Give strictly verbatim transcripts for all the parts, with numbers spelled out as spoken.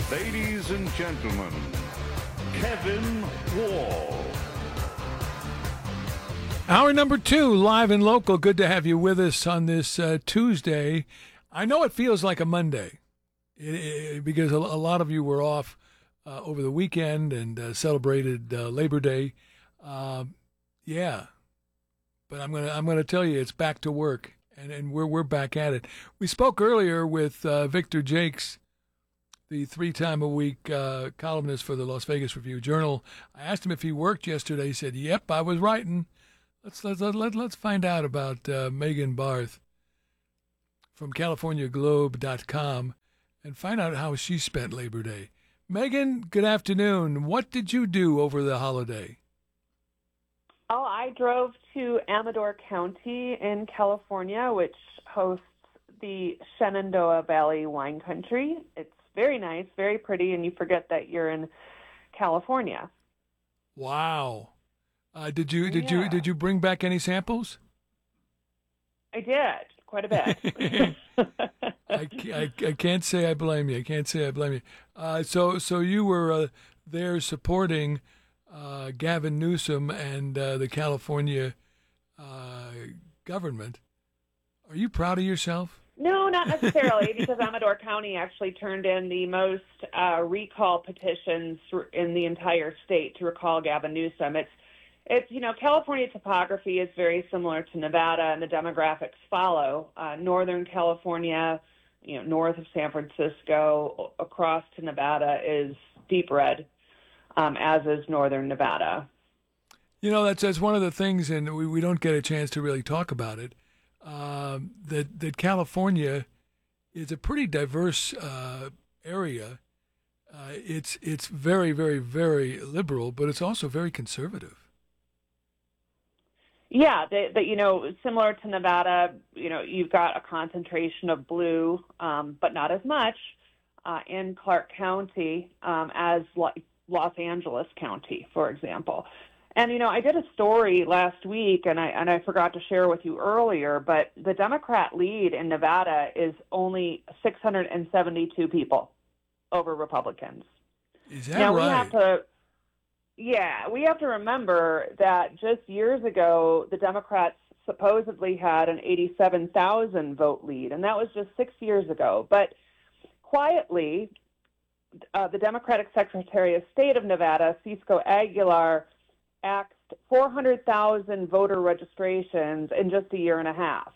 Ladies and gentlemen, Kevin Wall. Hour number two, live and local. Good to have you with us on this uh, Tuesday. I know it feels like a Monday it, it, because a, a lot of you were off uh, over the weekend and uh, celebrated uh, Labor Day. Uh, yeah, but I'm gonna I'm gonna tell you it's back to work, and, and we're we're back at it. We spoke earlier with uh, Victor Jakes, the three-time-a-week uh, columnist for the Las Vegas Review-Journal. I asked him if he worked yesterday. He said, "Yep, I was writing." Let's let's let, let's find out about uh, Megan Barth from California Globe dot com and find out how she spent Labor Day. Megan, good afternoon. What did you do over the holiday? Oh, I drove to Amador County in California, which hosts the Shenandoah Valley wine country. It's very nice, very pretty, and you forget that you're in California. Wow. Uh, did you did Yeah. you did you bring back any samples? I did, quite a bit. I, I, I can't say I blame you. I can't say I blame you. Uh, so so you were uh, there supporting uh, Gavin Newsom and uh, the California uh, government. Are you proud of yourself? No, not necessarily, because Amador County actually turned in the most uh, recall petitions in the entire state to recall Gavin Newsom. It's It's, you know, California topography is very similar to Nevada, and the demographics follow. Uh, Northern California, you know, north of San Francisco, across to Nevada is deep red, um, as is Northern Nevada. You know, that's, that's one of the things, and we, we don't get a chance to really talk about it, um, that, that California is a pretty diverse uh, area. Uh, it's, it's very, very, very liberal, but it's also very conservative. Yeah, that, you know, similar to Nevada, you know, you've got a concentration of blue, um, but not as much uh, in Clark County um, as Los Angeles County, for example. And, you know, I did a story last week, and I and I forgot to share with you earlier, but the Democrat lead in Nevada is only six hundred seventy-two people over Republicans. Is that now, right? We have to, yeah, we have to remember that just years ago, the Democrats supposedly had an eighty-seven thousand vote lead, and that was just six years ago. But quietly, uh, the Democratic Secretary of State of Nevada, Cisco Aguilar, axed four hundred thousand voter registrations in just a year and a half.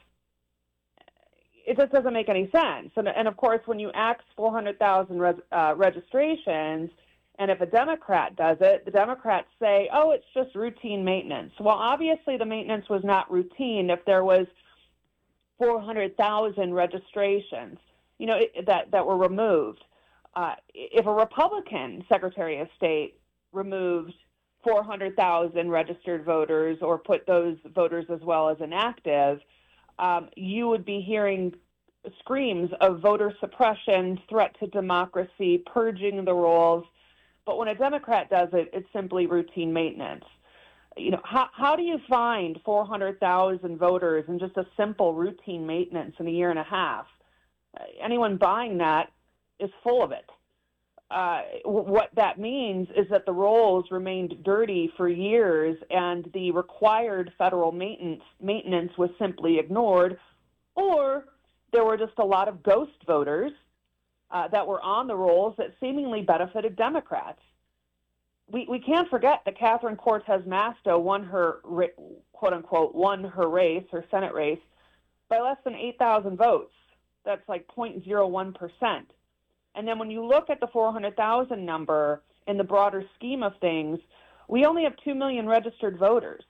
It just doesn't make any sense. And, and of course, when you axe four hundred thousand res, uh, registrations, and if a Democrat does it, the Democrats say, oh, it's just routine maintenance. Well, obviously the maintenance was not routine if there was four hundred thousand registrations, you know, it, that, that were removed. Uh, if a Republican Secretary of State removed four hundred thousand registered voters or put those voters as well as inactive, um, you would be hearing screams of voter suppression, threat to democracy, purging the rolls. But when a Democrat does it, it's simply routine maintenance. You know, how, how do you find four hundred thousand voters in just a simple routine maintenance in a year and a half? Uh, anyone buying that is full of it. Uh, what that means is that the rolls remained dirty for years, and the required federal maintenance maintenance was simply ignored, or there were just a lot of ghost voters Uh, that were on the rolls that seemingly benefited Democrats. We we can't forget that Catherine Cortez Masto won her, quote unquote, won her race, her Senate race, by less than eight thousand votes. That's like zero point zero one percent. And then when you look at the four hundred thousand number in the broader scheme of things, we only have two million registered voters.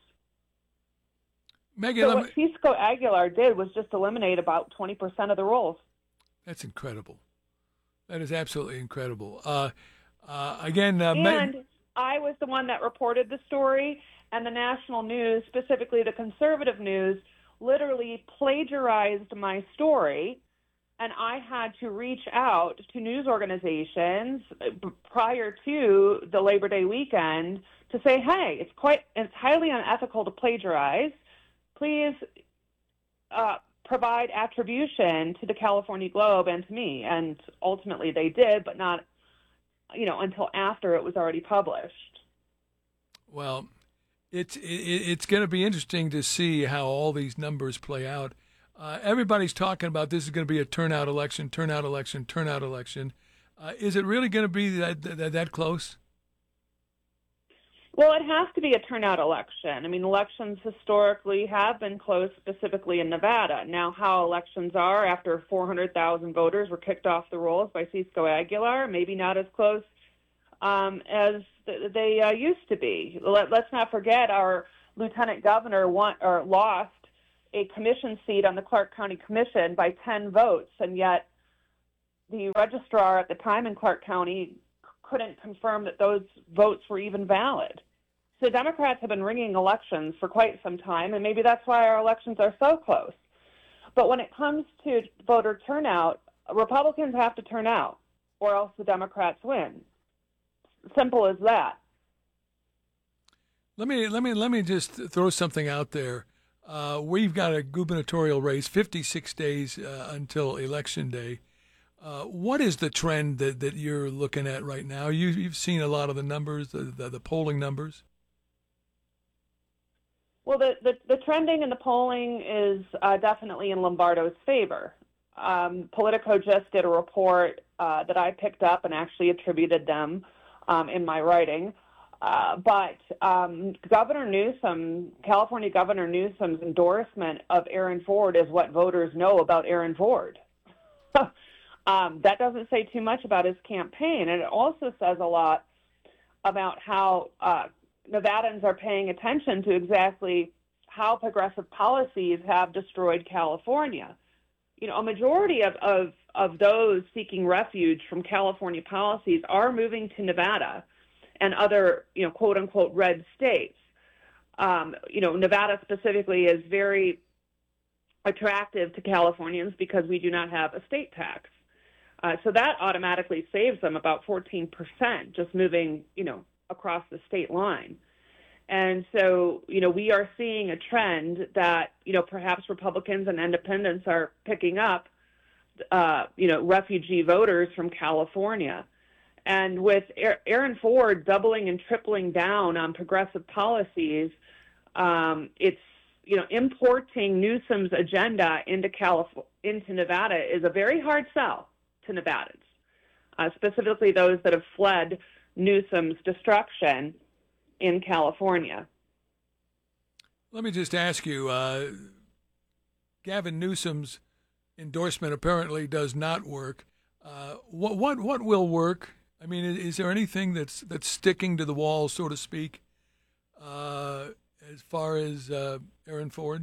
Megan, so me... what Cisco Aguilar did was just eliminate about twenty percent of the rolls. That's incredible. That is absolutely incredible. Uh, uh, again, uh, and Ma- I was the one that reported the story, and the national news, specifically the conservative news, literally plagiarized my story, and I had to reach out to news organizations prior to the Labor Day weekend to say, hey, it's quite, it's highly unethical to plagiarize. Please uh, provide attribution to the California Globe and to me. And ultimately they did, but not you know, until after it was already published. Well, it's it, it's going to be interesting to see how all these numbers play out. Uh, everybody's talking about this is going to be a turnout election, turnout election, turnout election. Uh, is it really going to be that, that that close? Well, it has to be a turnout election. I mean, elections historically have been close, specifically in Nevada. Now, how elections are after four hundred thousand voters were kicked off the rolls by Cisco Aguilar, maybe not as close um, as th- they uh, used to be. Let, let's not forget our lieutenant governor won, or lost a commission seat on the Clark County Commission by ten votes, and yet the registrar at the time in Clark County couldn't confirm that those votes were even valid. So Democrats have been ringing elections for quite some time, and maybe that's why our elections are so close. But when it comes to voter turnout, Republicans have to turn out, or else the Democrats win. Simple as that. Let me let me let me just throw something out there. Uh, we've got a gubernatorial race, fifty-six days uh, until Election Day. Uh, what is the trend that, that you're looking at right now? You, you've seen a lot of the numbers, the, the, the polling numbers. Well, the, the, the trending in the polling is uh, definitely in Lombardo's favor. Um, Politico just did a report uh, that I picked up and actually attributed them um, in my writing. Uh, but um, Governor Newsom, California Governor Newsom's endorsement of Aaron Ford is what voters know about Aaron Ford. um, that doesn't say too much about his campaign, and it also says a lot about how uh, Nevadans are paying attention to exactly how progressive policies have destroyed California. You know, a majority of, of, of those seeking refuge from California policies are moving to Nevada and other, you know, quote unquote red states. Um, you know, Nevada specifically is very attractive to Californians because we do not have a state tax. Uh, so that automatically saves them about fourteen percent just moving, you know, across the state line. And so, you know, we are seeing a trend that, you know, perhaps Republicans and independents are picking up, uh, you know, refugee voters from California. And with Aaron Ford doubling and tripling down on progressive policies, um, it's, you know, importing Newsom's agenda into California, into Nevada is a very hard sell to Nevadans, uh, specifically those that have fled Newsom's destruction in California. Let me just ask you, uh, Gavin Newsom's endorsement apparently does not work. Uh, what what what will work? I mean, is, is there anything that's that's sticking to the wall, so to speak, uh, as far as uh, Aaron Ford?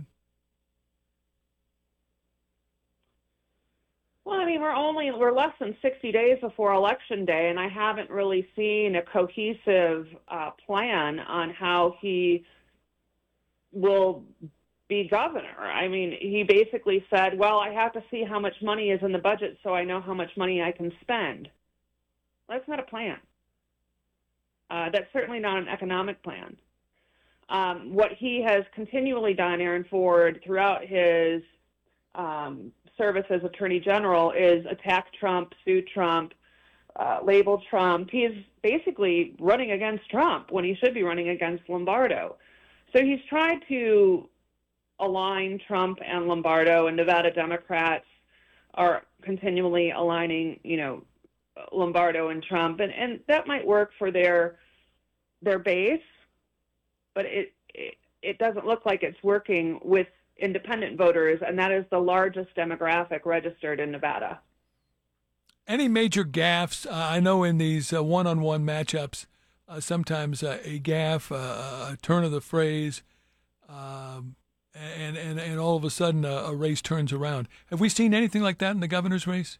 Well, I mean, we're only we're less than sixty days before Election Day, and I haven't really seen a cohesive uh, plan on how he will be governor. I mean, he basically said, well, I have to see how much money is in the budget so I know how much money I can spend. That's not a plan. Uh, that's certainly not an economic plan. Um, what he has continually done, Aaron Ford, throughout his um, service as Attorney General is attack Trump, sue Trump, uh, label Trump. He's basically running against Trump when he should be running against Lombardo. So he's tried to align Trump and Lombardo, and Nevada Democrats are continually aligning, you know, Lombardo and Trump, and, and that might work for their their base, but it, it it doesn't look like it's working with independent voters, and that is the largest demographic registered in Nevada. Any major gaffes? Uh, I know in these uh, one-on-one matchups, uh, sometimes uh, a gaffe, uh, a turn of the phrase, um, and, and, and all of a sudden a, a race turns around. Have we seen anything like that in the governor's race?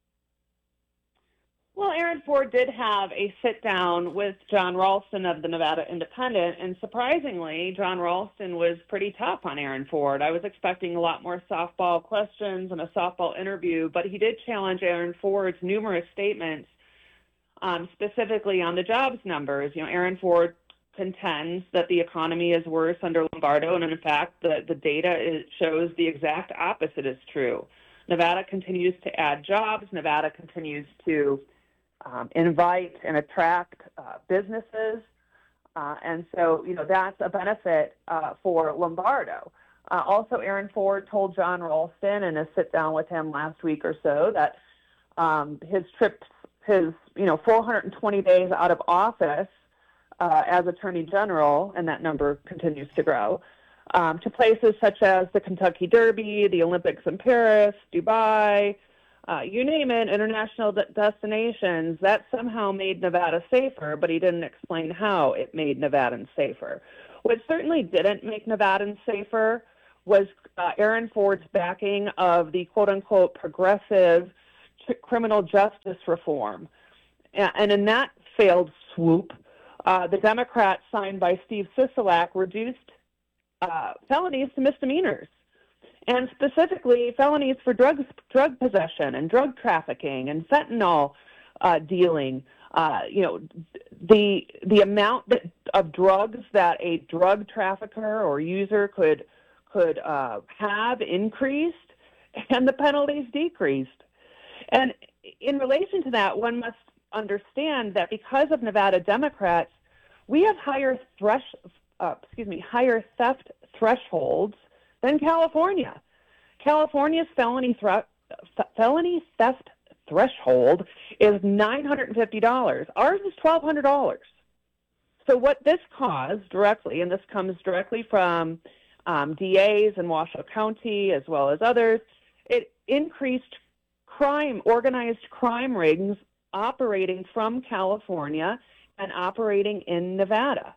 Well, Aaron Ford did have a sit-down with John Ralston of the Nevada Independent, and surprisingly, John Ralston was pretty tough on Aaron Ford. I was expecting a lot more softball questions and a softball interview, but he did challenge Aaron Ford's numerous statements, um, specifically on the jobs numbers. You know, Aaron Ford contends that the economy is worse under Lombardo, and in fact, the, the data is, shows the exact opposite is true. Nevada continues to add jobs. Nevada continues to um, invite and attract uh, businesses. Uh, and so, you know, that's a benefit uh, for Lombardo. Uh, also, Aaron Ford told John Ralston in a sit down with him last week or so that um, his trip, his, you know, four hundred twenty days out of office uh, as Attorney General, and that number continues to grow, um, to places such as the Kentucky Derby, the Olympics in Paris, Dubai, Uh, you name it, international de- destinations, that somehow made Nevada safer, but he didn't explain how it made Nevadans safer. What certainly didn't make Nevadans safer was uh, Aaron Ford's backing of the quote-unquote progressive t- criminal justice reform. And, and in that failed swoop, uh, the Democrats, signed by Steve Sisolak, reduced uh, felonies to misdemeanors. And specifically felonies for drugs, drug possession and drug trafficking and fentanyl uh, dealing. Uh, you know, the the amount that, of drugs that a drug trafficker or user could could uh, have increased, and the penalties decreased. And in relation to that, one must understand that because of Nevada Democrats, we have higher thresh, uh, excuse me, higher theft thresholds than California. California's felony, thre- felony theft threshold is nine hundred fifty dollars. Ours is twelve hundred dollars. So what this caused directly, and this comes directly from um, D As in Washoe County as well as others, it increased crime, organized crime rings operating from California and operating in Nevada.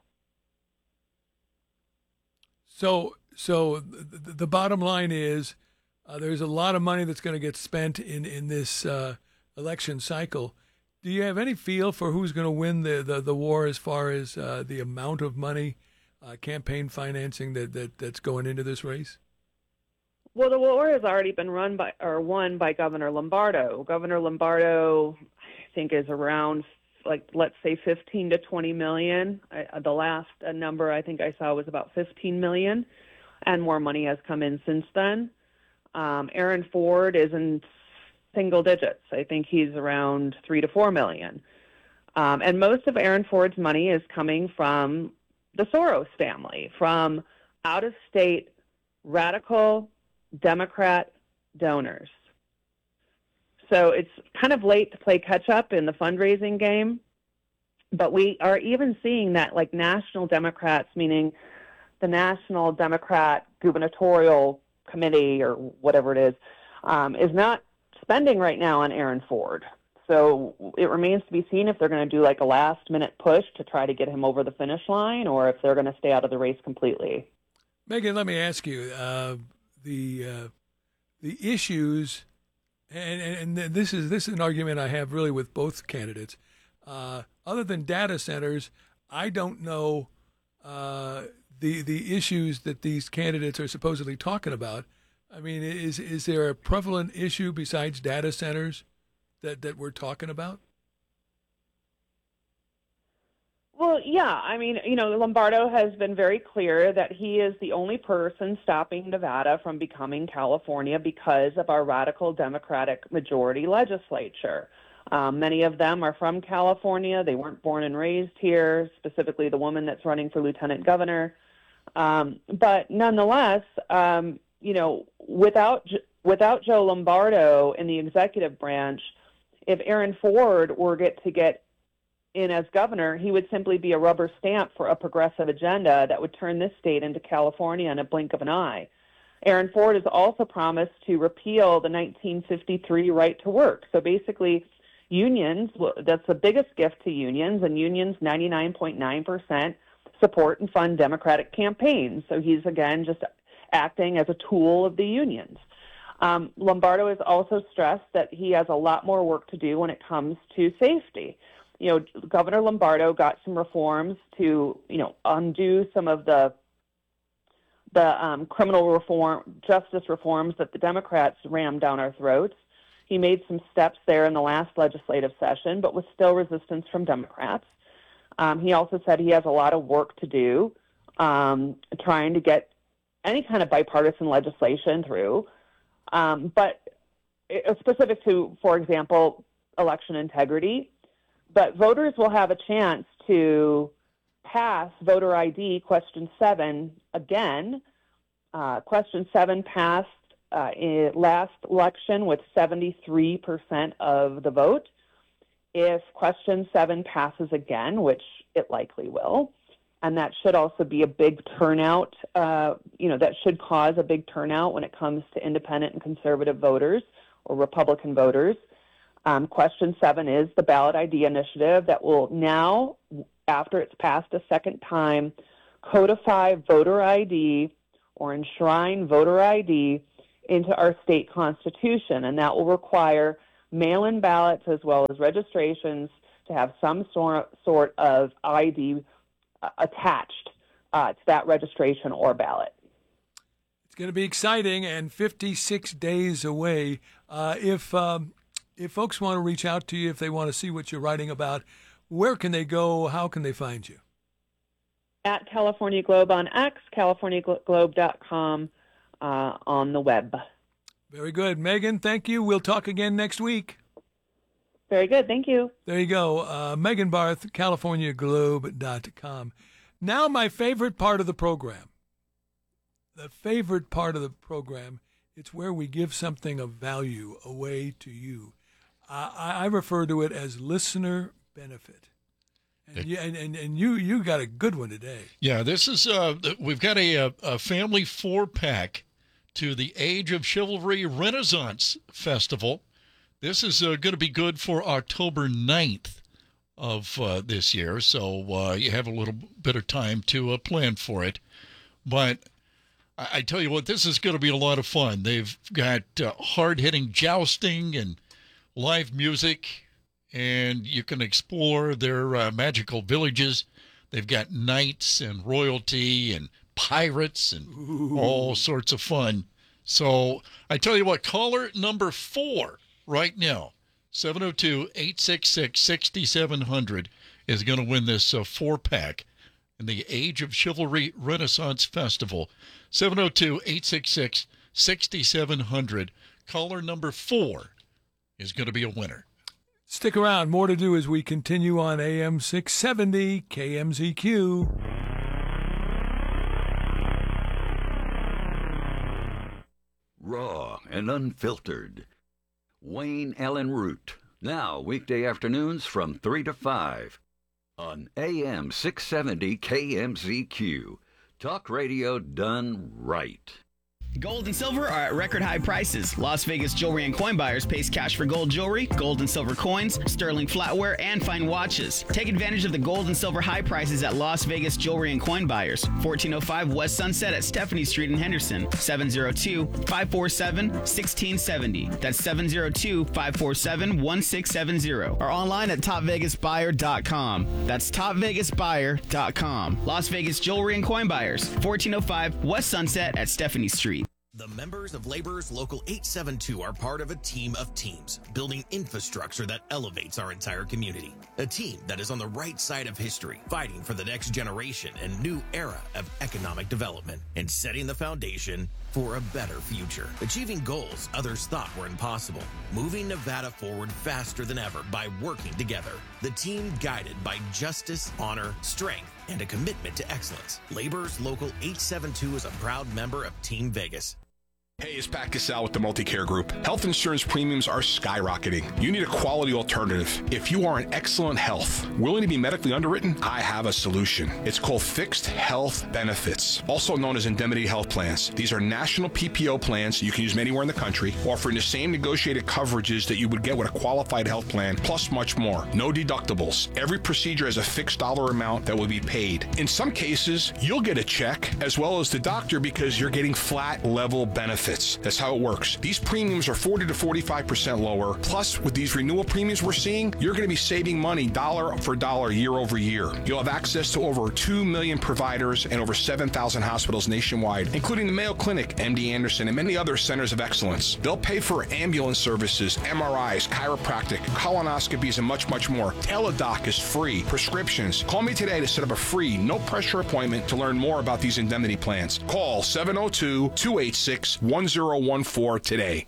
So, so the, the bottom line is uh, there's a lot of money that's going to get spent in in this uh, election cycle. Do you have any feel for who's going to win the, the, the war as far as uh, the amount of money, uh, campaign financing that, that that's going into this race? Well, the war has already been run by or won by Governor Lombardo. Governor Lombardo, I think, is around, like, let's say fifteen to twenty million. I, the last uh, number I think I saw was about fifteen million, and more money has come in since then. Um, Aaron Ford is in single digits. I think he's around three to four million. Um, and most of Aaron Ford's money is coming from the Soros family, from out-of-state radical Democrat donors. So it's kind of late to play catch-up in the fundraising game, but we are even seeing that, like, national Democrats, meaning the National Democrat Gubernatorial Committee or whatever it is, um, is not spending right now on Aaron Ford. So it remains to be seen if they're going to do like a last-minute push to try to get him over the finish line, or if they're going to stay out of the race completely. Megan, let me ask you, uh, the uh, the issues, and, and, and this is this is an argument I have really with both candidates. Uh, other than data centers, I don't know uh, the the issues that these candidates are supposedly talking about. I mean, is is there a prevalent issue besides data centers that, that we're talking about? Well, yeah. I mean, you know, Lombardo has been very clear that he is the only person stopping Nevada from becoming California because of our radical Democratic majority legislature. Um, many of them are from California. They weren't born and raised here, specifically the woman that's running for lieutenant governor. Um, but nonetheless, um, you know, without without Joe Lombardo in the executive branch, if Aaron Ford were get to get in as governor, he would simply be a rubber stamp for a progressive agenda that would turn this state into California in a blink of an eye. Aaron Ford has also promised to repeal the nineteen fifty-three right to work. So basically, unions, that's the biggest gift to unions, and unions ninety-nine point nine percent support and fund Democratic campaigns. So he's, again, just acting as a tool of the unions. Um, Lombardo has also stressed that he has a lot more work to do when it comes to safety. You know, Governor Lombardo got some reforms to, you know, undo some of the the um, criminal reform, justice reforms that the Democrats rammed down our throats. He made some steps there in the last legislative session, but with still resistance from Democrats. Um, he also said he has a lot of work to do um, trying to get any kind of bipartisan legislation through. Um, but it, specific to, for example, election integrity, but voters will have a chance to pass voter I D question seven again. Uh, question seven passed uh, in last election with seventy-three percent of the vote. If question seven passes again, which it likely will, and that should also be a big turnout, uh, you know, that should cause a big turnout when it comes to independent and conservative voters or Republican voters. Um, question seven is the ballot I D initiative that will now, after it's passed a second time, codify voter I D or enshrine voter I D into our state constitution, and that will require mail-in ballots as well as registrations to have some sort, sort of I D uh, attached uh, to that registration or ballot. It's going to be exciting and fifty-six days away. Uh, if um, if folks want to reach out to you, if they want to see what you're writing about, where can they go? How can they find you? At California Globe on X, california globe dot com uh, on the web. Very good. Megan, thank you. We'll talk again next week. Very good. Thank you. There you go. Uh, Megan Barth, california globe dot com. Now my favorite part of the program. The favorite part of the program, it's where we give something of value away to you. Uh, I, I refer to it as listener benefit. And you, and, and, and you you got a good one today. Yeah, this is, uh, we've got a, a family four-pack to the Age of Chivalry Renaissance Festival. This is uh, going to be good for October ninth of uh, this year, so uh, you have a little bit of time to uh, plan for it. But I, I tell you what, this is going to be a lot of fun. They've got uh, hard-hitting jousting and live music, and you can explore their uh, magical villages. They've got knights and royalty and pirates and Ooh. all sorts of fun. So I tell you what, caller number four right now, seven oh two, eight six six, six seven zero zero, is going to win this uh, four-pack in the Age of Chivalry Renaissance Festival. seven oh two, eight six six, six seven zero zero. Caller number four is going to be a winner. Stick around. More to do as we continue on A M six seventy K M Z Q. Raw and unfiltered. Wayne Allen Root. Now, weekday afternoons from three to five on A M six seventy K M Z Q. Talk radio done right. Gold and silver are at record high prices. Las Vegas Jewelry and Coin Buyers pays cash for gold jewelry, gold and silver coins, sterling flatware, and fine watches. Take advantage of the gold and silver high prices at Las Vegas Jewelry and Coin Buyers. fourteen oh five West Sunset at Stephanie Street in Henderson. seven oh two, five four seven, one six seven oh. That's seven oh two, five four seven, one six seven oh. Or online at top vegas buyer dot com. That's top vegas buyer dot com. Las Vegas Jewelry and Coin Buyers. fourteen oh five West Sunset at Stephanie Street. The members of Laborers Local eight seventy-two are part of a team of teams, building infrastructure that elevates our entire community. A team that is on the right side of history, fighting for the next generation and new era of economic development, and setting the foundation for a better future. Achieving goals others thought were impossible. Moving Nevada forward faster than ever by working together. The team guided by justice, honor, strength, and a commitment to excellence. Laborers Local eight seventy-two is a proud member of Team Vegas. Hey, it's Pat Cassell with the Multicare Group. Health insurance premiums are skyrocketing. You need a quality alternative. If you are in excellent health, willing to be medically underwritten, I have a solution. It's called Fixed Health Benefits, also known as indemnity health plans. These are national P P O plans you can use anywhere in the country, offering the same negotiated coverages that you would get with a qualified health plan, plus much more. No deductibles. Every procedure has a fixed dollar amount that will be paid. In some cases, you'll get a check as well as the doctor because you're getting flat level benefits. That's how it works. These premiums are forty to forty-five percent lower. Plus, with these renewal premiums we're seeing, you're going to be saving money dollar for dollar year over year. You'll have access to over two million providers and over seven thousand hospitals nationwide, including the Mayo Clinic, M D Anderson, and many other centers of excellence. They'll pay for ambulance services, M R Is, chiropractic, colonoscopies, and much, much more. Teladoc is free. Prescriptions. Call me today to set up a free, no-pressure appointment to learn more about these indemnity plans. Call seven oh two, two eight six, one oh one four today.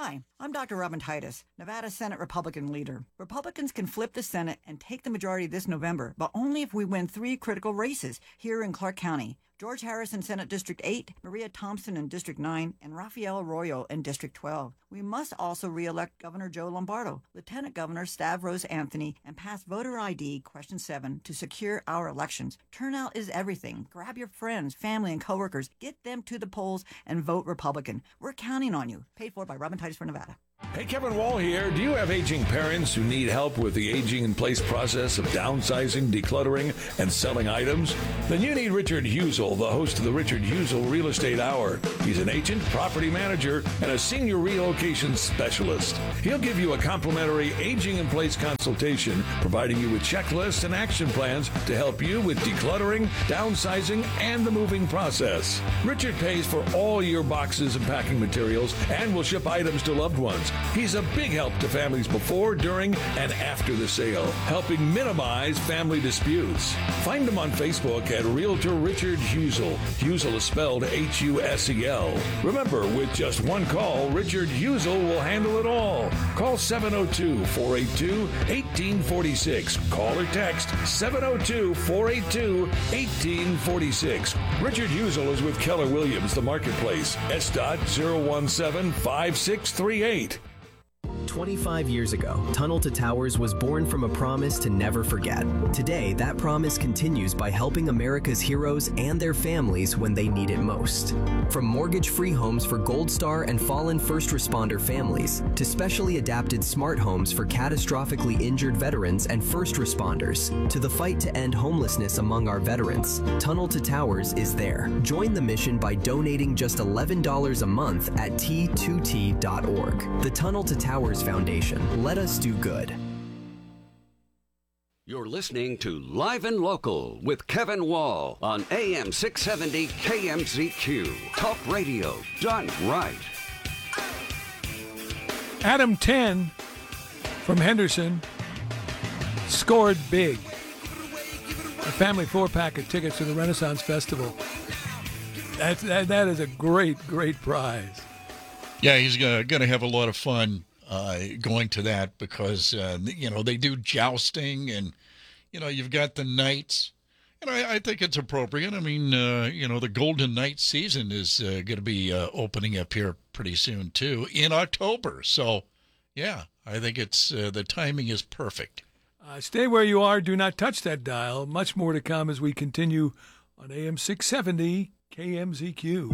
Hi, I'm Doctor Robin Titus, Nevada Senate Republican leader. Republicans can flip the Senate and take the majority this November, but only if we win three critical races here in Clark County. George Harris in Senate District eight, Maria Thompson in District nine, and Rafael Arroyo in District twelve. We must also re-elect Governor Joe Lombardo, Lieutenant Governor Stavros Anthony, and pass voter I D Question seven to secure our elections. Turnout is everything. Grab your friends, family, and coworkers. Get them to the polls and vote Republican. We're counting on you. Paid for by Robin Titus for Nevada. Hey, Kevin Wall here. Do you have aging parents who need help with the aging-in-place process of downsizing, decluttering, and selling items? Then you need Richard Husel, the host of the Richard Husel Real Estate Hour. He's an agent, property manager, and a senior relocation specialist. He'll give you a complimentary aging-in-place consultation, providing you with checklists and action plans to help you with decluttering, downsizing, and the moving process. Richard pays for all your boxes and packing materials and will ship items to loved ones. He's a big help to families before, during, and after the sale, helping minimize family disputes. Find him on Facebook at Realtor Richard Husel. Husel is spelled H U S E L. Remember, with just one call, Richard Husel will handle it all. Call seven oh two, four eight two, one eight four six. Call or text seven oh two, four eight two, one eight four six. Richard Husel is with Keller Williams, the marketplace. S dot zero one seven five six three eight. twenty-five years ago, Tunnel to Towers was born from a promise to never forget. Today, that promise continues by helping America's heroes and their families when they need it most. From mortgage-free homes for Gold Star and fallen first responder families, to specially adapted smart homes for catastrophically injured veterans and first responders, to the fight to end homelessness among our veterans, Tunnel to Towers is there. Join the mission by donating just eleven dollars a month at T two T dot org. The Tunnel to Towers Foundation. Let us do good. You're listening to Live and Local with Kevin Wall on A M six seventy K M Z Q. Talk radio done right. Adam ten from Henderson scored big. A family four-pack of tickets to the Renaissance Festival. That's, that, that is a great, great prize. Yeah, he's going to have a lot of fun uh, going to that because, uh, you know, they do jousting and, you know, you've got the knights. And I, I think it's appropriate. I mean, uh, you know, the Golden Knight season is uh, going to be uh, opening up here pretty soon, too, in October. So, yeah, I think it's uh, the timing is perfect. Uh, stay where you are. Do not touch that dial. Much more to come as we continue on A M six seventy K M Z Q.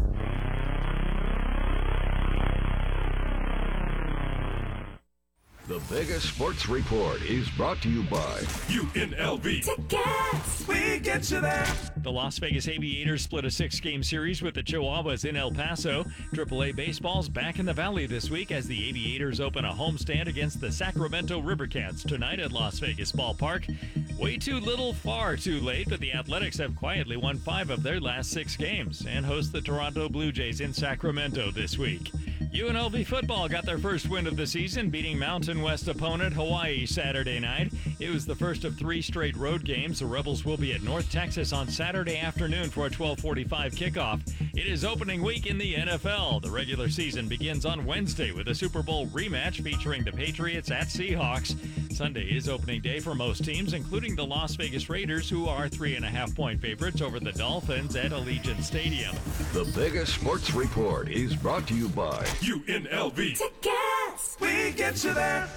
The biggest sports report is brought to you by U N L V. Tickets! We get you there. The Las Vegas Aviators split a six-game series with the Chihuahuas in El Paso. triple A Baseball's back in the Valley this week as the Aviators open a homestand against the Sacramento Rivercats tonight at Las Vegas Ballpark. Way too little, far too late, but the Athletics have quietly won five of their last six games and host the Toronto Blue Jays in Sacramento this week. U N L V football got their first win of the season, beating Mountain West opponent Hawaii Saturday night. It was the first of three straight road games. The Rebels will be at North Texas on Saturday afternoon for a twelve forty-five kickoff. It is opening week in the N F L. The regular season begins on Wednesday with a Super Bowl rematch featuring the Patriots at Seahawks. Sunday is opening day for most teams, including the Las Vegas Raiders, who are three and a half point favorites over the Dolphins at Allegiant Stadium. The biggest sports report is brought to you by U N L V. Tickets! We get you there.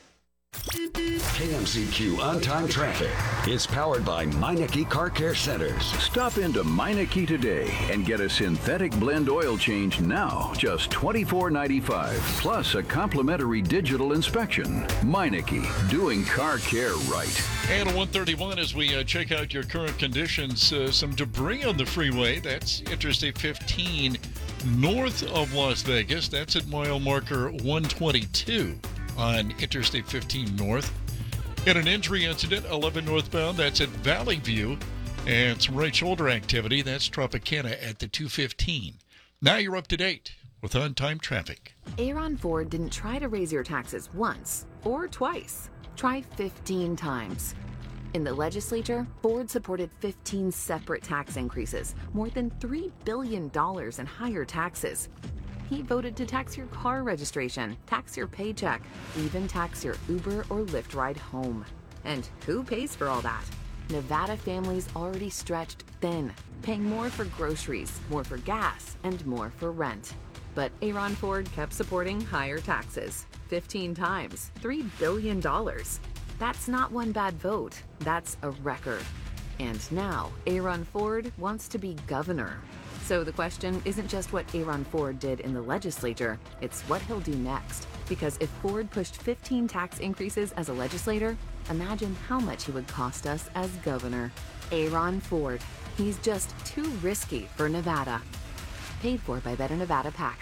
K M Z Q On-Time Traffic is powered by Meineke Car Care Centers. Stop into Meineke today and get a synthetic blend oil change now, just twenty-four ninety-five, plus a complimentary digital inspection. Meineke, doing car care right. And one thirty-one, as we uh, check out your current conditions, uh, some debris on the freeway. That's Interstate fifteen north of Las Vegas. That's at mile marker one twenty-two. On Interstate fifteen North. In an injury incident, eleven northbound, that's at Valley View. And some right shoulder activity, that's Tropicana at the two fifteen. Now you're up to date with On-Time Traffic. Aaron Ford didn't try to raise your taxes once or twice. Try fifteen times. In the legislature, Ford supported fifteen separate tax increases, more than three billion dollars in higher taxes. He voted to tax your car registration, tax your paycheck, even tax your Uber or Lyft ride home. And who pays for all that? Nevada families already stretched thin, paying more for groceries, more for gas, and more for rent. But Aaron Ford kept supporting higher taxes, fifteen times, three billion dollars. That's not one bad vote, that's a record. And now, Aaron Ford wants to be governor. So the question isn't just what Aaron Ford did in the legislature, it's what he'll do next. Because if Ford pushed fifteen tax increases as a legislator, imagine how much he would cost us as governor. Aaron Ford. He's just too risky for Nevada. Paid for by Better Nevada PAC.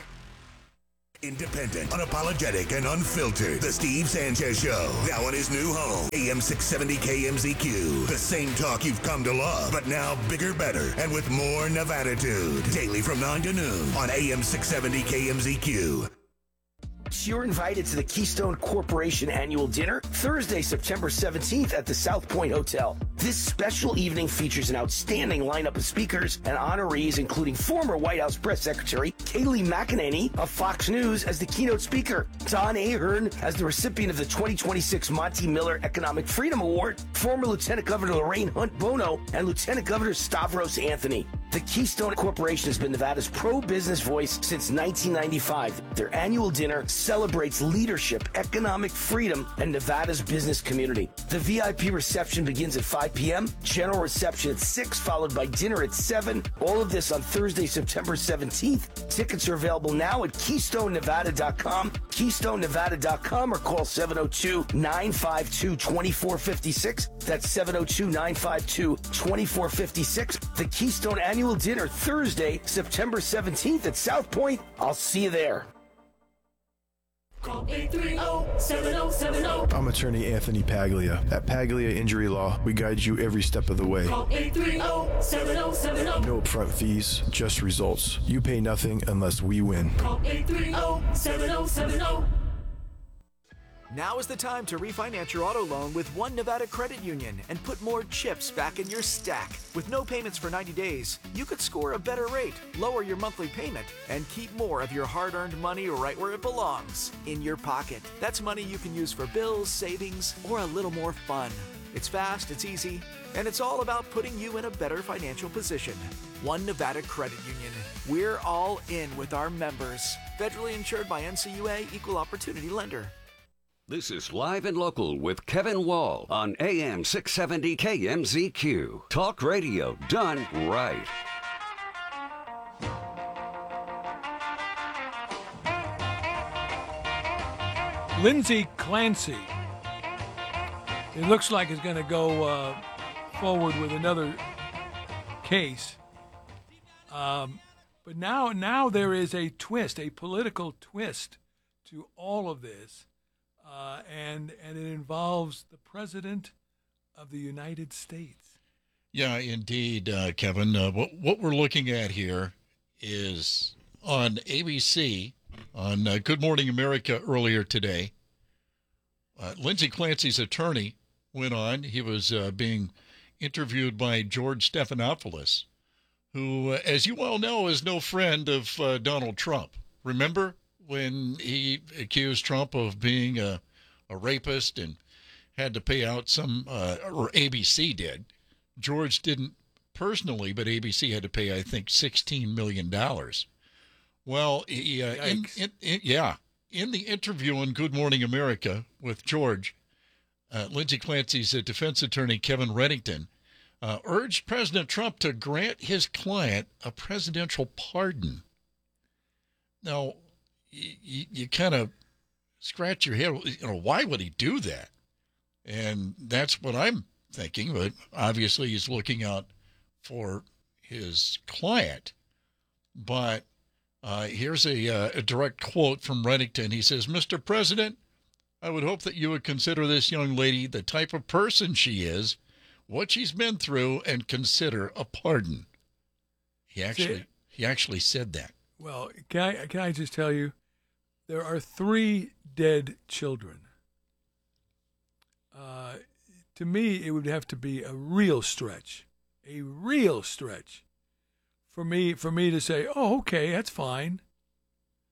Independent, unapologetic, and unfiltered. The Steve Sanchez Show. Now in his new home, A M six seventy K M Z Q. The same talk you've come to love, but now bigger, better, and with more Nevatitude. Daily from nine to noon on A M six seventy K M Z Q. You're invited to the Keystone Corporation Annual Dinner Thursday, September seventeenth at the South Point Hotel. This special evening features an outstanding lineup of speakers and honorees, including former White House Press Secretary Kayleigh McEnany of Fox News as the keynote speaker, Don Ahern as the recipient of the twenty twenty-six Monty Miller Economic Freedom Award, former Lieutenant Governor Lorraine Hunt Bono, and Lieutenant Governor Stavros Anthony. The Keystone Corporation has been Nevada's pro-business voice since nineteen ninety-five. Their annual dinner celebrates leadership, economic freedom, and Nevada's business community. The V I P reception begins at five p.m., general reception at six, followed by dinner at seven. All of this on Thursday, September seventeenth. Tickets are available now at keystone nevada dot com, keystone nevada dot com, or call seven oh two, nine five two, two four five six. That's seven oh two, nine five two, two four five six. The Keystone Annual Dinner, Thursday, September seventeenth at South Point. I'll see you there. Call eight three zero, seven zero seven zero. I'm attorney Anthony Paglia. At Paglia Injury Law, we guide you every step of the way. Call eight three zero, seven zero seven zero. No upfront fees, just results. You pay nothing unless we win. Call eight three zero, seven zero seven zero. Now is the time to refinance your auto loan with One Nevada Credit Union and put more chips back in your stack. With no payments for ninety days, you could score a better rate, lower your monthly payment, and keep more of your hard-earned money right where it belongs, in your pocket. That's money you can use for bills, savings, or a little more fun. It's fast, it's easy, and it's all about putting you in a better financial position. One Nevada Credit Union. We're all in with our members. Federally insured by N C U A, Equal Opportunity Lender. This is Live and Local with Kevin Wall on A M six seventy K M Z Q. Talk radio done right. Lindsay Clancy. It looks like it's going to go uh, forward with another case. Um, but now, now there is a twist, a political twist to all of this. Uh, and and it involves the President of the United States. Yeah, indeed, uh, Kevin. Uh, what, what we're looking at here is on A B C, on uh, Good Morning America earlier today, uh, Lindsay Clancy's attorney went on. He was uh, being interviewed by George Stephanopoulos, who, uh, as you well know, is no friend of uh, Donald Trump. Remember when he accused Trump of being a, a rapist and had to pay out some, uh, or A B C did. George didn't personally, but A B C had to pay, I think, sixteen million dollars. Well, he, uh, in, in, in, yeah, in the interview on Good Morning America with George, uh, Lindsay Clancy's uh, defense attorney, Kevin Reddington, uh, urged President Trump to grant his client a presidential pardon. Now, you, you kind of scratch your head, you know, why would he do that? And that's what I'm thinking, but obviously he's looking out for his client. But uh, here's a, uh, a direct quote from Reddington. He says, Mister President, I would hope that you would consider this young lady the type of person she is, what she's been through, and consider a pardon. He actually, he actually said that. Well, can I, can I just tell you, there are three dead children. Uh, to me, it would have to be a real stretch, a real stretch, for me for me to say, "Oh, okay, that's fine."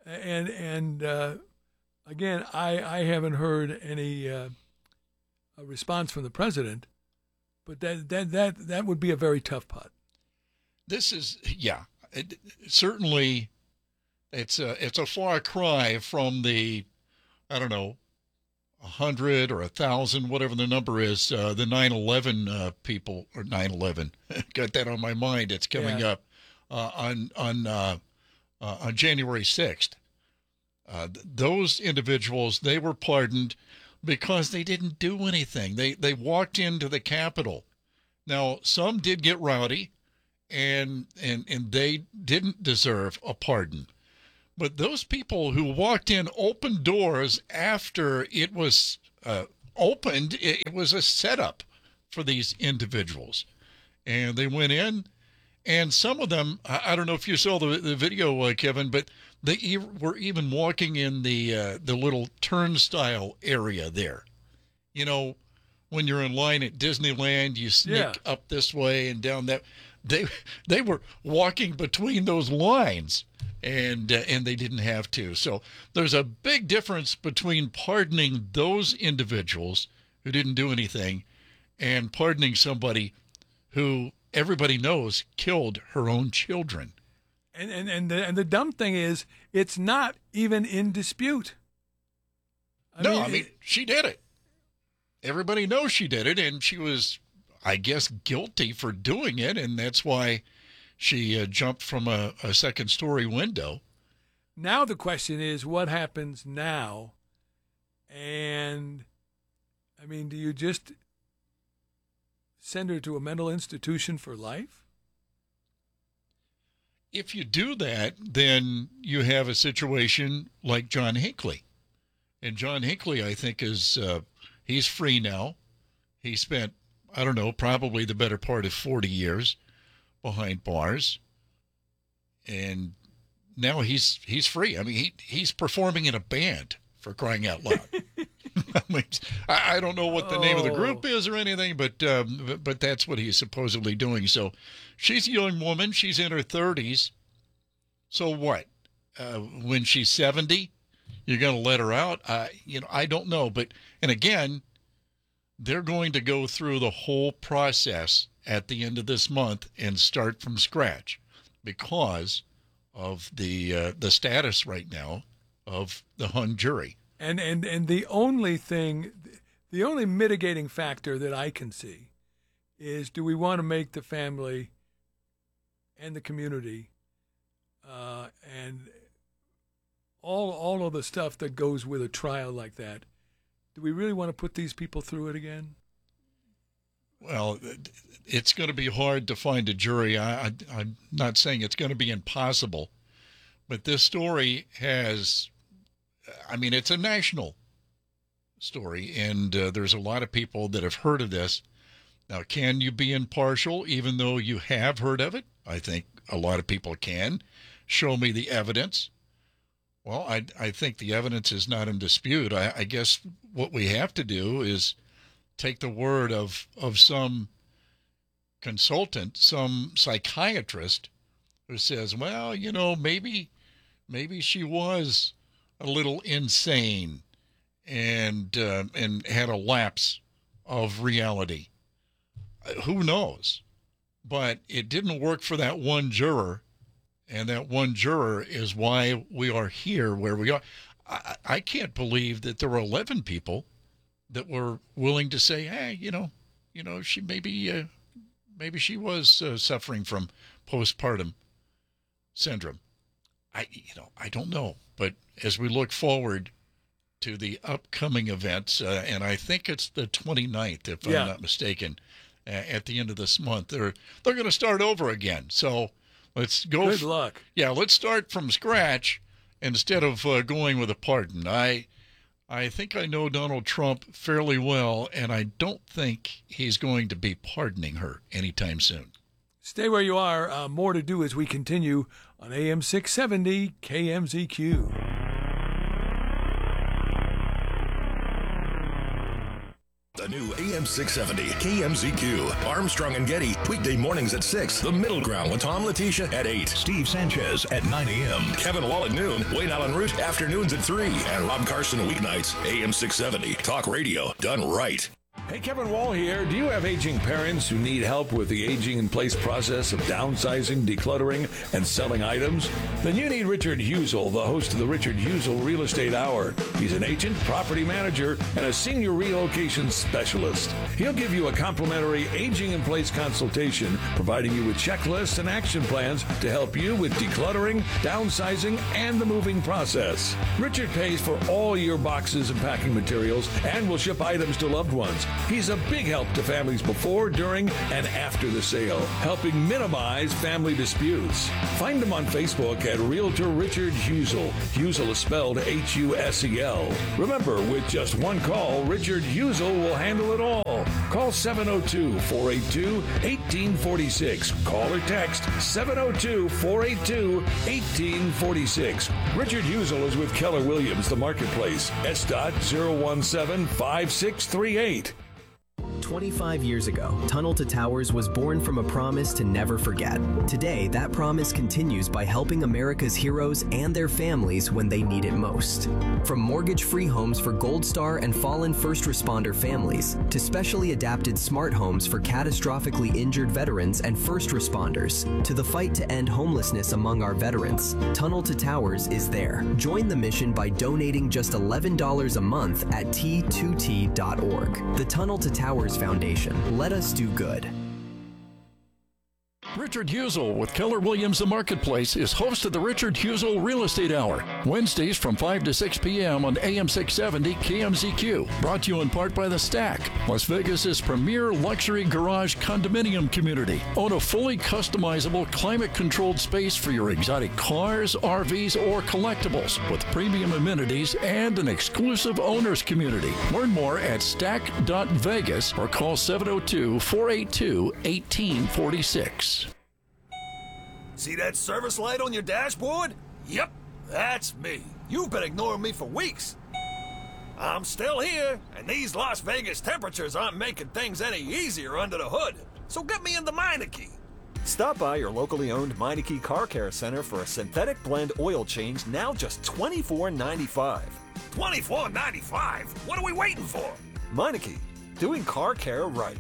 And and uh, again, I, I haven't heard any uh, a response from the president, but that, that that that would be a very tough putt. This is yeah, it, certainly. It's a it's a far cry from the, I don't know, a hundred or a thousand, whatever the number is. Uh, the nine eleven uh, people or nine eleven, got that on my mind. It's coming Yeah. up uh, on on uh, uh, on January sixth. Uh, th- those individuals, they were pardoned because they didn't do anything. They they walked into the Capitol. Now some did get rowdy, and and and they didn't deserve a pardon. But those people who walked in open doors after it was uh, opened, it, it was a setup for these individuals. And they went in, and some of them, I, I don't know if you saw the, the video, uh, Kevin, but they e- were even walking in the uh, the little turnstile area there. You know, when you're in line at Disneyland, you sneak Yeah. up this way and down that. They they were walking between those lines. And uh, and they didn't have to. So there's a big difference between pardoning those individuals who didn't do anything and pardoning somebody who everybody knows killed her own children. And and and the, and the dumb thing is, it's not even in dispute. I no, mean, I mean, she did it. Everybody knows she did it, and she was, I guess, guilty for doing it, and that's why she uh, jumped from a, a second-story window. Now the question is, what happens now? And, I mean, do you just send her to a mental institution for life? If you do that, then you have a situation like John Hinckley. And John Hinckley, I think, is uh, he's free now. He spent, I don't know, probably the better part of forty years behind bars, and now he's he's free. I mean, he he's performing in a band, for crying out loud. I mean, I, I don't know what the name of the group is or anything, but, um, but but that's what he's supposedly doing. So she's a young woman. She's in her thirties. So what? Uh, when she's seventy, you're going to let her out? Uh, you know, I don't know. But and again, they're going to go through the whole process at the end of this month and start from scratch because of the uh, the status right now of the hung jury. And and and the only thing, the only mitigating factor that I can see is, do we want to make the family and the community uh, and all all of the stuff that goes with a trial like that, do we really want to put these people through it again? Well, it's going to be hard to find a jury. I, I, I'm not saying it's going to be impossible, but this story has, I mean, it's a national story, and uh, there's a lot of people that have heard of this. Now, can you be impartial even though you have heard of it? I think a lot of people can. Show me the evidence. Well, I, I think the evidence is not in dispute. I, I guess what we have to do is take the word of, of some consultant, some psychiatrist who says, well, you know, maybe maybe she was a little insane and uh, and had a lapse of reality. Who knows? But it didn't work for that one juror, and that one juror is why we are here where we are. I, I can't believe that there were eleven people that were willing to say, hey, you know, you know, she maybe, uh, maybe she was uh, suffering from postpartum syndrome. I, you know, I don't know. But as we look forward to the upcoming events, uh, and I think it's the twenty-ninth, if Yeah. I'm not mistaken, uh, at the end of this month, they're they're going to start over again. So let's go. Good luck. Yeah, let's start from scratch instead of uh, going with a pardon. I. I think I know Donald Trump fairly well, and I don't think he's going to be pardoning her anytime soon. Stay where you are. Uh, more to do as we continue on A M six seventy K M Z Q. The new A A M six seventy K M Z Q. Armstrong and Getty, weekday mornings at six. The Middle Ground with Tom Letitia at eight. Steve Sanchez at nine a.m. Kevin Wall at noon. Wayne Allen Root afternoons at three. And Rob Carson weeknights. A M six seventy. Talk radio done right. Hey, Kevin Wall here. Do you have aging parents who need help with the aging in place process of downsizing, decluttering, and selling items? Then you need Richard Husel, the host of the Richard Husel Real Estate Hour. He's an agent, property manager, and a senior relocation specialist. He'll give you a complimentary aging in place consultation, providing you with checklists and action plans to help you with decluttering, downsizing, and the moving process. Richard pays for all your boxes and packing materials and will ship items to loved ones. He's a big help to families before, during, and after the sale, helping minimize family disputes. Find him on Facebook at Realtor Richard Husel. Husel is spelled H U S E L. Remember, with just one call, Richard Husel will handle it all. Call seven oh two, four eight two, one eight four six. Call or text seven oh two, four eight two, one eight four six. Richard Husel is with Keller Williams, the marketplace. S dot zero one seven five six three eight. twenty-five years ago, Tunnel to Towers was born from a promise to never forget. Today, that promise continues by helping America's heroes and their families when they need it most. From mortgage-free homes for Gold Star and fallen first responder families, to specially adapted smart homes for catastrophically injured veterans and first responders, to the fight to end homelessness among our veterans, Tunnel to Towers is there. Join the mission by donating just eleven dollars a month at T two T dot org. The Tunnel to Towers Foundation. Let us do good. Richard Husel with Keller Williams The Marketplace is host of the Richard Husel Real Estate Hour, Wednesdays from five to six p.m. on A M six seventy K M Z Q. Brought to you in part by The Stack, Las Vegas's premier luxury garage condominium community. Own a fully customizable, climate-controlled space for your exotic cars, R Vs, or collectibles with premium amenities and an exclusive owners community. Learn more at stack dot vegas or call seven oh two, four eight two, one eight four six. See that service light on your dashboard? Yep, that's me. You've been ignoring me for weeks. I'm still here, and these Las Vegas temperatures aren't making things any easier under the hood. So get me into Meineke. Stop by your locally owned Meineke Car Care Center for a synthetic blend oil change, now just twenty-four ninety-five. twenty-four ninety-five? What are we waiting for? Meineke, doing car care right.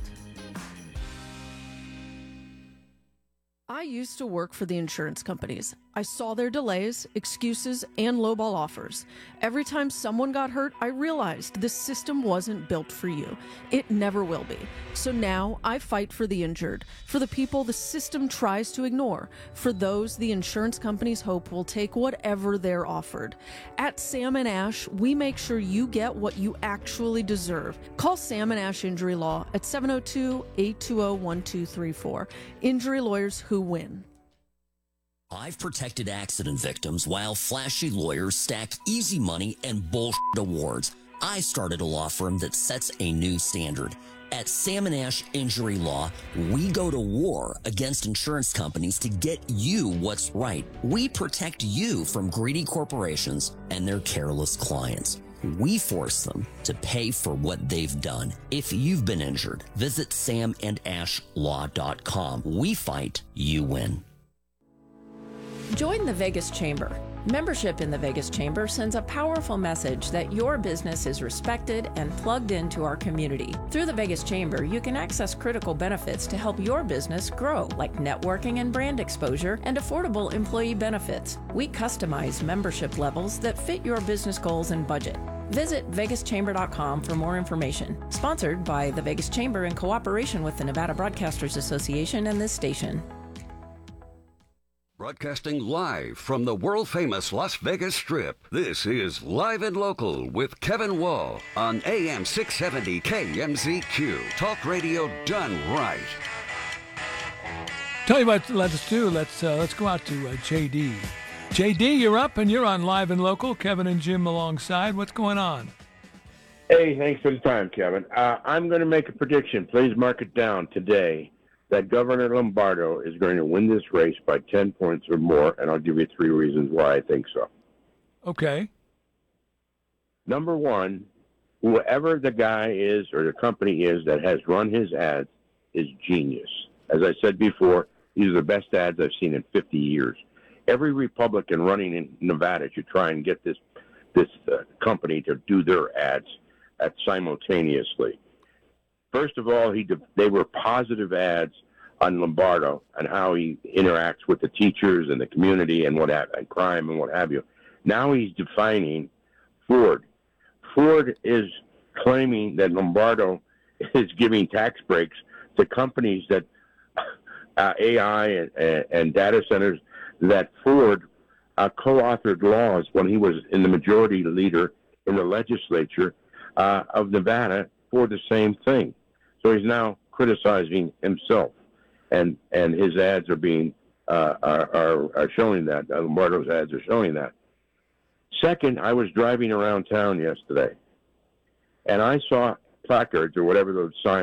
I used to work for the insurance companies. I saw their delays, excuses, and lowball offers. Every time someone got hurt, I realized this system wasn't built for you. It never will be. So now I fight for the injured, for the people the system tries to ignore, for those the insurance companies hope will take whatever they're offered. At Sam and Ash, we make sure you get what you actually deserve. Call Sam and Ash Injury Law at seven oh two, eight two oh, one two three four. Injury lawyers who win. I've protected accident victims while flashy lawyers stack easy money and bullshit awards. I started a law firm that sets a new standard. At Sam and Ash Injury Law, we go to war against insurance companies to get you what's right. We protect you from greedy corporations and their careless clients. We force them to pay for what they've done. If you've been injured, visit sam and ash law dot com. We fight, you win. Join the Vegas Chamber. Membership in the Vegas Chamber sends a powerful message that your business is respected and plugged into our community. Through the Vegas Chamber, you can access critical benefits to help your business grow, like networking and brand exposure and affordable employee benefits. We customize membership levels that fit your business goals and budget. Visit vegas chamber dot com for more information. Sponsored by the Vegas Chamber in cooperation with the Nevada Broadcasters Association and this station. Broadcasting live from the world-famous Las Vegas Strip, this is Live and Local with Kevin Wall on A M six seventy K M Z Q. Talk radio done right. Tell you what let's do. Let's uh, let's go out to uh, J D. J D, you're up and you're on Live and Local. Kevin and Jim alongside. What's going on? Hey, thanks for the time, Kevin. Uh, I'm going to make a prediction. Please mark it down today that Governor Lombardo is going to win this race by ten points or more, and I'll give you three reasons why I think so. Okay. Number one, whoever the guy is or the company is that has run his ads is genius. As I said before, these are the best ads I've seen in fifty years. Every Republican running in Nevada should try and get this this uh, company to do their ads at simultaneously. First of all, he de- they were positive ads on Lombardo and how he interacts with the teachers and the community and what have, and crime and what have you. Now he's defining Ford. Ford is claiming that Lombardo is giving tax breaks to companies that uh, A I and, and, and data centers that Ford uh, co-authored laws when he was in the majority leader in the legislature uh, of Nevada for the same thing. So he's now criticizing himself, and and his ads are being uh, are, are are showing that. Uh, Lombardo's ads are showing that. Second, I was driving around town yesterday, and I saw placards or whatever those signs